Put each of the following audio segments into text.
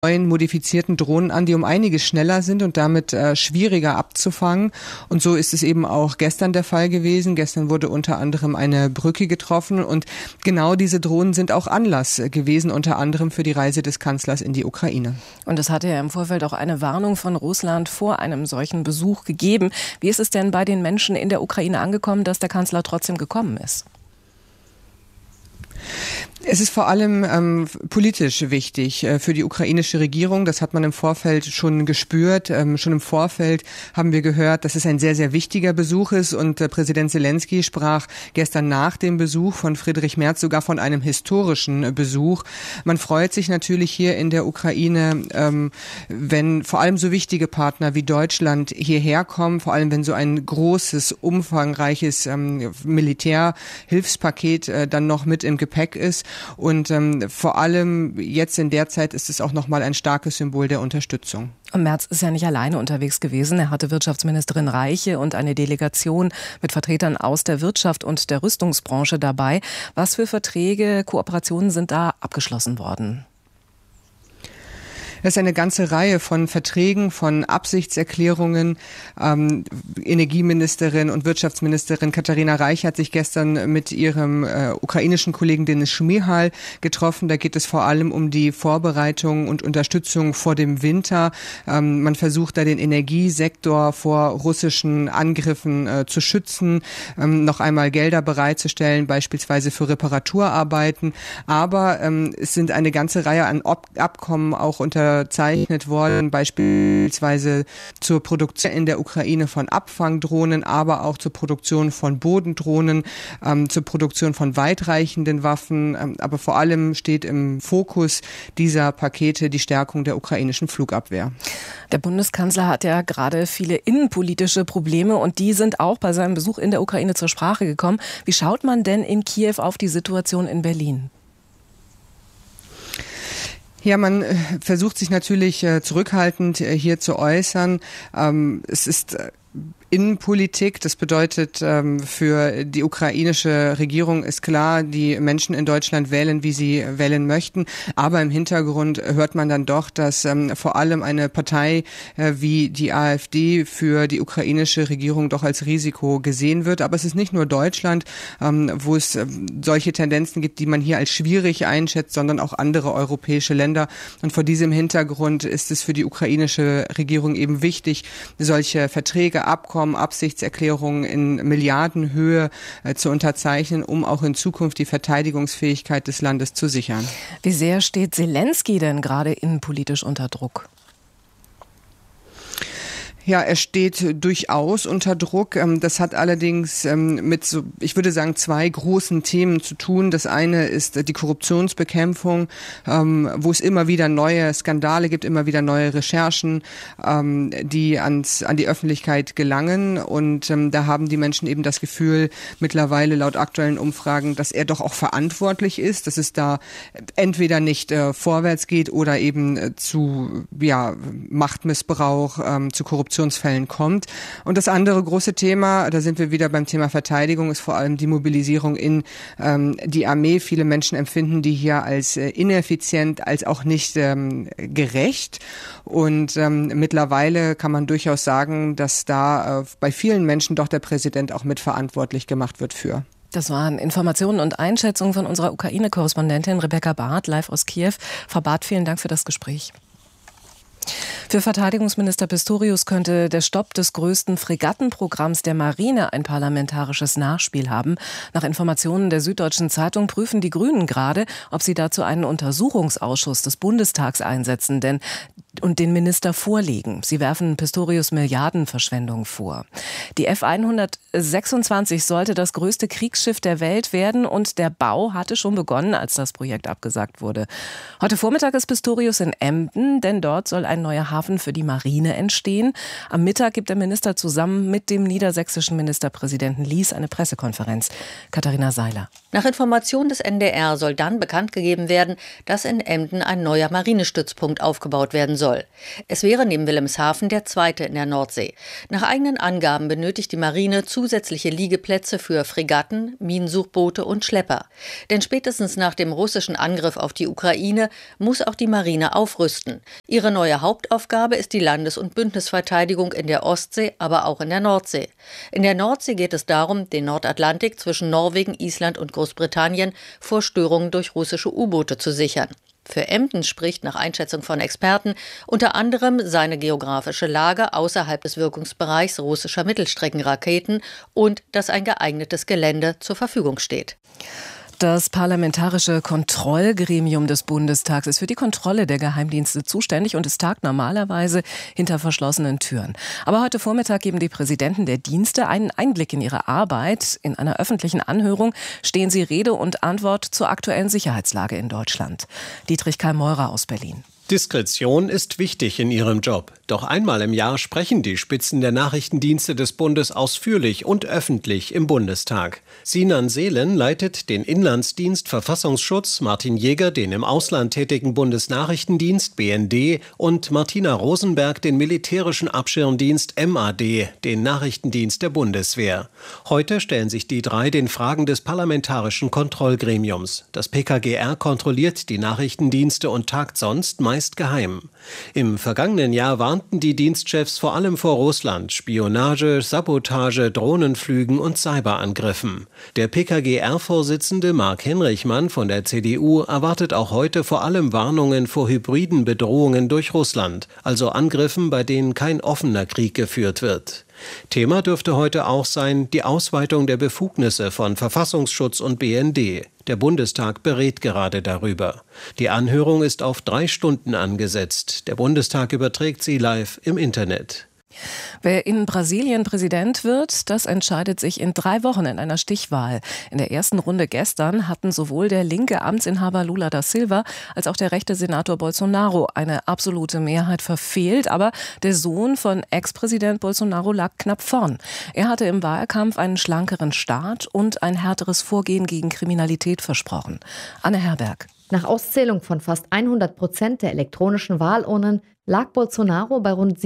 neuen modifizierten Drohnen an, die um einiges schneller sind und damit schwieriger abzufangen. Und so ist es eben auch gestern der Fall gewesen. Gestern wurde unter anderem eine Brücke getroffen und genau diese Drohnen sind auch Anlass gewesen, unter anderem für die Reise des Kanzlers in die Ukraine. Und es hatte ja im Vorfeld auch eine Warnung von Russland vor einem solchen Besuch gegeben. Wie ist es denn bei den Menschen in der Ukraine angekommen, dass der Kanzler trotzdem gekommen ist? Es ist vor allem politisch wichtig für die ukrainische Regierung. Das hat man im Vorfeld schon gespürt. Schon im Vorfeld haben wir gehört, dass es ein sehr, sehr wichtiger Besuch ist. Und Präsident Selenskyj sprach gestern nach dem Besuch von Friedrich Merz sogar von einem historischen Besuch. Man freut sich natürlich hier in der Ukraine, wenn vor allem so wichtige Partner wie Deutschland hierher kommen, vor allem wenn so ein großes, umfangreiches Militärhilfspaket dann noch mit im Gepäck ist. Und vor allem jetzt in der Zeit ist es auch nochmal ein starkes Symbol der Unterstützung. Und Merz ist ja nicht alleine unterwegs gewesen. Er hatte Wirtschaftsministerin Reiche und eine Delegation mit Vertretern aus der Wirtschaft und der Rüstungsbranche dabei. Was für Verträge, Kooperationen sind da abgeschlossen worden? Es ist eine ganze Reihe von Verträgen, von Absichtserklärungen. Energieministerin und Wirtschaftsministerin Katharina Reich hat sich gestern mit ihrem ukrainischen Kollegen Denis Schmyhal getroffen. Da geht es vor allem um die Vorbereitung und Unterstützung vor dem Winter. Man versucht da den Energiesektor vor russischen Angriffen zu schützen, noch einmal Gelder bereitzustellen, beispielsweise für Reparaturarbeiten. Aber es sind eine ganze Reihe an Abkommen auch unterzeichnet worden, beispielsweise zur Produktion in der Ukraine von Abfangdrohnen, aber auch zur Produktion von Bodendrohnen, zur Produktion von weitreichenden Waffen. Aber vor allem steht im Fokus dieser Pakete die Stärkung der ukrainischen Flugabwehr. Der Bundeskanzler hat ja gerade viele innenpolitische Probleme und die sind auch bei seinem Besuch in der Ukraine zur Sprache gekommen. Wie schaut man denn in Kiew auf die Situation in Berlin? Ja, man versucht sich natürlich zurückhaltend hier zu äußern. Es ist Innenpolitik, das bedeutet, für die ukrainische Regierung ist klar, die Menschen in Deutschland wählen, wie sie wählen möchten. Aber im Hintergrund hört man dann doch, dass vor allem eine Partei wie die AfD für die ukrainische Regierung doch als Risiko gesehen wird. Aber es ist nicht nur Deutschland, wo es solche Tendenzen gibt, die man hier als schwierig einschätzt, sondern auch andere europäische Länder. Und vor diesem Hintergrund ist es für die ukrainische Regierung eben wichtig, solche Verträge, Abkommen, Absichtserklärungen in Milliardenhöhe zu unterzeichnen, um auch in Zukunft die Verteidigungsfähigkeit des Landes zu sichern. Wie sehr steht Selenskyj denn gerade innenpolitisch unter Druck? Ja, er steht durchaus unter Druck. Das hat allerdings mit so, ich würde sagen, zwei großen Themen zu tun. Das eine ist die Korruptionsbekämpfung, wo es immer wieder neue Skandale gibt, immer wieder neue Recherchen, die an die Öffentlichkeit gelangen. Und da haben die Menschen eben das Gefühl, mittlerweile laut aktuellen Umfragen, dass er doch auch verantwortlich ist, dass es da entweder nicht vorwärts geht oder eben zu Machtmissbrauch, zu Korruptionsfällen kommt. Und das andere große Thema, da sind wir wieder beim Thema Verteidigung, ist vor allem die Mobilisierung in die Armee. Viele Menschen empfinden die hier als ineffizient, als auch nicht gerecht. Und mittlerweile kann man durchaus sagen, dass da bei vielen Menschen doch der Präsident auch mitverantwortlich gemacht wird für. Das waren Informationen und Einschätzungen von unserer Ukraine-Korrespondentin Rebecca Barth, live aus Kiew. Frau Barth, vielen Dank für das Gespräch. Für Verteidigungsminister Pistorius könnte der Stopp des größten Fregattenprogramms der Marine ein parlamentarisches Nachspiel haben. Nach Informationen der Süddeutschen Zeitung prüfen die Grünen gerade, ob sie dazu einen Untersuchungsausschuss des Bundestags einsetzen und den Minister vorlegen. Sie werfen Pistorius Milliardenverschwendung vor. Die F-126 sollte das größte Kriegsschiff der Welt werden und der Bau hatte schon begonnen, als das Projekt abgesagt wurde. Heute Vormittag ist Pistorius in Emden, denn dort soll ein neuer Hafen für die Marine entstehen. Am Mittag gibt der Minister zusammen mit dem niedersächsischen Ministerpräsidenten Lies eine Pressekonferenz. Katharina Seiler. Nach Informationen des NDR soll dann bekannt gegeben werden, dass in Emden ein neuer Marinestützpunkt aufgebaut werden soll. Es wäre neben Wilhelmshaven der zweite in der Nordsee. Nach eigenen Angaben benötigt die Marine zusätzlich zusätzliche Liegeplätze für Fregatten, Minensuchboote und Schlepper. Denn spätestens nach dem russischen Angriff auf die Ukraine muss auch die Marine aufrüsten. Ihre neue Hauptaufgabe ist die Landes- und Bündnisverteidigung in der Ostsee, aber auch in der Nordsee. In der Nordsee geht es darum, den Nordatlantik zwischen Norwegen, Island und Großbritannien vor Störungen durch russische U-Boote zu sichern. Für Emden spricht nach Einschätzung von Experten unter anderem seine geografische Lage außerhalb des Wirkungsbereichs russischer Mittelstreckenraketen und dass ein geeignetes Gelände zur Verfügung steht. Das Parlamentarische Kontrollgremium des Bundestags ist für die Kontrolle der Geheimdienste zuständig und es tagt normalerweise hinter verschlossenen Türen. Aber heute Vormittag geben die Präsidenten der Dienste einen Einblick in ihre Arbeit. In einer öffentlichen Anhörung stehen sie Rede und Antwort zur aktuellen Sicherheitslage in Deutschland. Dietrich Karl-Meurer aus Berlin. Diskretion ist wichtig in ihrem Job. Doch einmal im Jahr sprechen die Spitzen der Nachrichtendienste des Bundes ausführlich und öffentlich im Bundestag. Sinan Seelen leitet den Inlandsdienst Verfassungsschutz, Martin Jäger den im Ausland tätigen Bundesnachrichtendienst BND und Martina Rosenberg den militärischen Abschirmdienst MAD, den Nachrichtendienst der Bundeswehr. Heute stellen sich die drei den Fragen des Parlamentarischen Kontrollgremiums. Das PKGR kontrolliert die Nachrichtendienste und tagt sonst meist geheim. Im vergangenen Jahr warnten die Dienstchefs vor allem vor Russland, Spionage, Sabotage, Drohnenflügen und Cyberangriffen. Der PKGR-Vorsitzende Marc Henrichmann von der CDU erwartet auch heute vor allem Warnungen vor hybriden Bedrohungen durch Russland, also Angriffen, bei denen kein offener Krieg geführt wird. Thema dürfte heute auch sein, die Ausweitung der Befugnisse von Verfassungsschutz und BND. Der Bundestag berät gerade darüber. Die Anhörung ist auf 3 Stunden angesetzt. Der Bundestag überträgt sie live im Internet. Wer in Brasilien Präsident wird, das entscheidet sich in 3 Wochen in einer Stichwahl. In der ersten Runde gestern hatten sowohl der linke Amtsinhaber Lula da Silva als auch der rechte Senator Bolsonaro eine absolute Mehrheit verfehlt. Aber der Sohn von Ex-Präsident Bolsonaro lag knapp vorn. Er hatte im Wahlkampf einen schlankeren Staat und ein härteres Vorgehen gegen Kriminalität versprochen. Anne Herberg. Nach Auszählung von fast 100% der elektronischen Wahlurnen lag Bolsonaro bei rund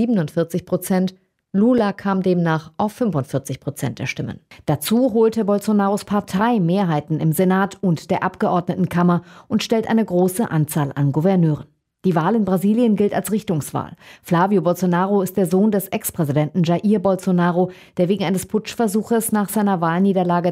47%. Lula kam demnach auf 45% der Stimmen. Dazu holte Bolsonaros Partei Mehrheiten im Senat und der Abgeordnetenkammer und stellt eine große Anzahl an Gouverneuren. Die Wahl in Brasilien gilt als Richtungswahl. Flavio Bolsonaro ist der Sohn des Ex-Präsidenten Jair Bolsonaro, der wegen eines Putschversuches nach seiner Wahlniederlage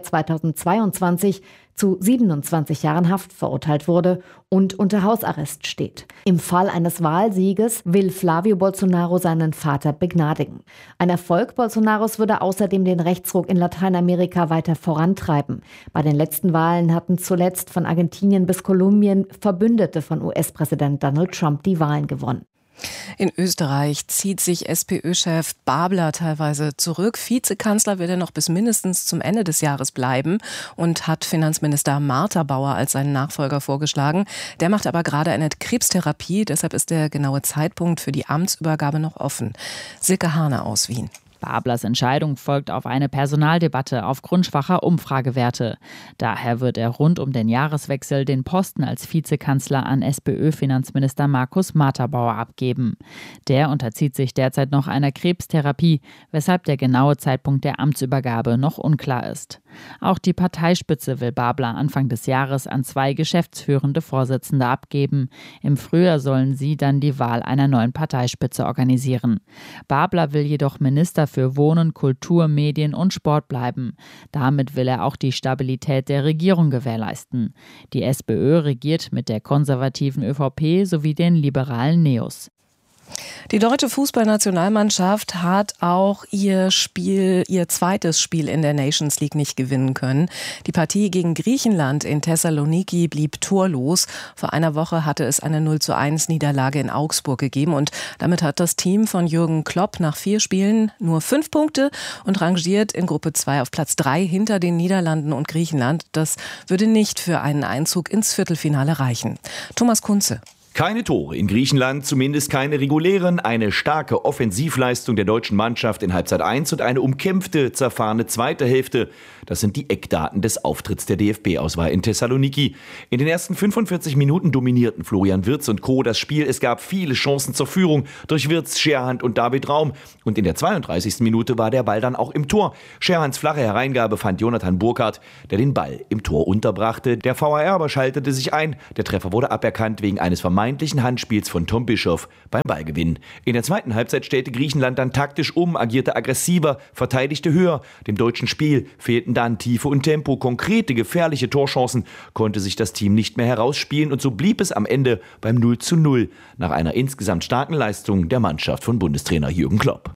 2022 zu 27 Jahren Haft verurteilt wurde und unter Hausarrest steht. Im Fall eines Wahlsieges will Flavio Bolsonaro seinen Vater begnadigen. Ein Erfolg Bolsonaros würde außerdem den Rechtsruck in Lateinamerika weiter vorantreiben. Bei den letzten Wahlen hatten zuletzt von Argentinien bis Kolumbien Verbündete von US-Präsident Donald Trump die Wahlen gewonnen. In Österreich zieht sich SPÖ-Chef Babler teilweise zurück. Vizekanzler will er noch bis mindestens zum Ende des Jahres bleiben und hat Finanzminister Martha Bauer als seinen Nachfolger vorgeschlagen. Der macht aber gerade eine Krebstherapie, deshalb ist der genaue Zeitpunkt für die Amtsübergabe noch offen. Silke Hahne aus Wien. Bablers Entscheidung folgt auf eine Personaldebatte aufgrund schwacher Umfragewerte. Daher wird er rund um den Jahreswechsel den Posten als Vizekanzler an SPÖ-Finanzminister Markus Martha-Bauer abgeben. Der unterzieht sich derzeit noch einer Krebstherapie, weshalb der genaue Zeitpunkt der Amtsübergabe noch unklar ist. Auch die Parteispitze will Babler Anfang des Jahres an 2 geschäftsführende Vorsitzende abgeben. Im Frühjahr sollen sie dann die Wahl einer neuen Parteispitze organisieren. Babler will jedoch Minister für Wohnen, Kultur, Medien und Sport bleiben. Damit will er auch die Stabilität der Regierung gewährleisten. Die SPÖ regiert mit der konservativen ÖVP sowie den liberalen NEOS. Die deutsche Fußballnationalmannschaft hat auch ihr zweites Spiel in der Nations League nicht gewinnen können. Die Partie gegen Griechenland in Thessaloniki blieb torlos. Vor einer Woche hatte es eine 0:1 Niederlage in Augsburg gegeben und damit hat das Team von Jürgen Klopp nach 4 Spielen nur 5 Punkte und rangiert in Gruppe 2 auf Platz 3 hinter den Niederlanden und Griechenland. Das würde nicht für einen Einzug ins Viertelfinale reichen. Thomas Kunze. Keine Tore in Griechenland, zumindest keine regulären. Eine starke Offensivleistung der deutschen Mannschaft in Halbzeit 1 und eine umkämpfte, zerfahrene zweite Hälfte. Das sind die Eckdaten des Auftritts der DFB-Auswahl in Thessaloniki. In den ersten 45 Minuten dominierten Florian Wirtz und Co. das Spiel. Es gab viele Chancen zur Führung durch Wirtz, Scherhand und David Raum. Und in der 32. Minute war der Ball dann auch im Tor. Scherhands flache Hereingabe fand Jonathan Burkhardt, der den Ball im Tor unterbrachte. Der VAR aber schaltete sich ein. Der Treffer wurde aberkannt wegen eines vermeintlichen Handspiels von Tom Bischoff beim Ballgewinn. In der zweiten Halbzeit stellte Griechenland dann taktisch um, agierte aggressiver, verteidigte höher. Dem deutschen Spiel fehlten dann Tiefe und Tempo. Konkrete, gefährliche Torchancen konnte sich das Team nicht mehr herausspielen und so blieb es am Ende beim 0:0 nach einer insgesamt starken Leistung der Mannschaft von Bundestrainer Jürgen Klopp.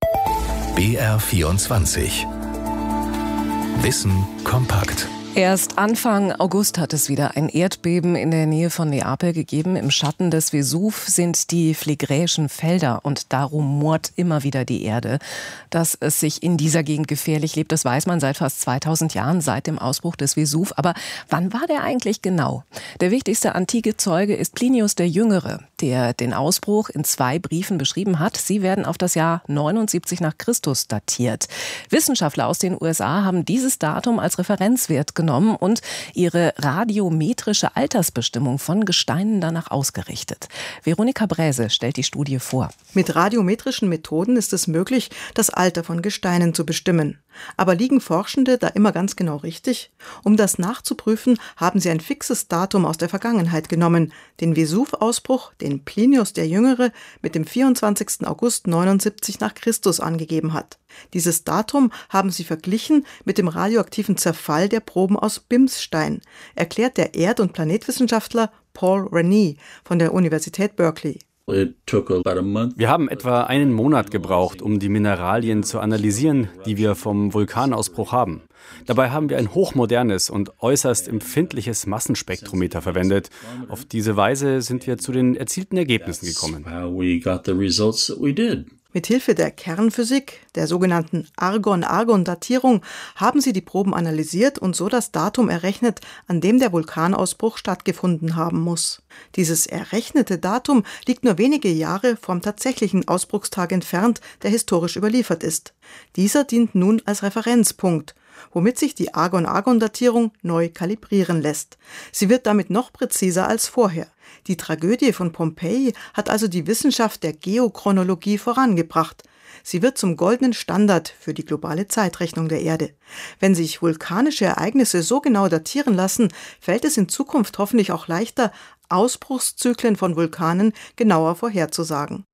BR24 Wissen kompakt. Erst Anfang August hat es wieder ein Erdbeben in der Nähe von Neapel gegeben. Im Schatten des Vesuv sind die phlegräischen Felder und da rumort immer wieder die Erde. Dass es sich in dieser Gegend gefährlich lebt, das weiß man seit fast 2000 Jahren, seit dem Ausbruch des Vesuv. Aber wann war der eigentlich genau? Der wichtigste antike Zeuge ist Plinius der Jüngere, der den Ausbruch in 2 Briefen beschrieben hat. Sie werden auf das Jahr 79 nach Christus datiert. Wissenschaftler aus den USA haben dieses Datum als Referenzwert genommen und ihre radiometrische Altersbestimmung von Gesteinen danach ausgerichtet. Veronika Bräse stellt die Studie vor. Mit radiometrischen Methoden ist es möglich, das Alter von Gesteinen zu bestimmen. Aber liegen Forschende da immer ganz genau richtig? Um das nachzuprüfen, haben sie ein fixes Datum aus der Vergangenheit genommen, den Vesuv-Ausbruch, den Plinius der Jüngere mit dem 24. August 79 nach Christus angegeben hat. Dieses Datum haben sie verglichen mit dem radioaktiven Zerfall der Proben aus Bimsstein, erklärt der Erd- und Planetwissenschaftler Paul Rennie von der Universität Berkeley. Wir haben etwa einen Monat gebraucht, um die Mineralien zu analysieren, die wir vom Vulkanausbruch haben. Dabei haben wir ein hochmodernes und äußerst empfindliches Massenspektrometer verwendet. Auf diese Weise sind wir zu den erzielten Ergebnissen gekommen. Mithilfe der Kernphysik, der sogenannten Argon-Argon-Datierung, haben sie die Proben analysiert und so das Datum errechnet, an dem der Vulkanausbruch stattgefunden haben muss. Dieses errechnete Datum liegt nur wenige Jahre vom tatsächlichen Ausbruchstag entfernt, der historisch überliefert ist. Dieser dient nun als Referenzpunkt, womit sich die Argon-Argon-Datierung neu kalibrieren lässt. Sie wird damit noch präziser als vorher. Die Tragödie von Pompeji hat also die Wissenschaft der Geochronologie vorangebracht. Sie wird zum goldenen Standard für die globale Zeitrechnung der Erde. Wenn sich vulkanische Ereignisse so genau datieren lassen, fällt es in Zukunft hoffentlich auch leichter, Ausbruchszyklen von Vulkanen genauer vorherzusagen.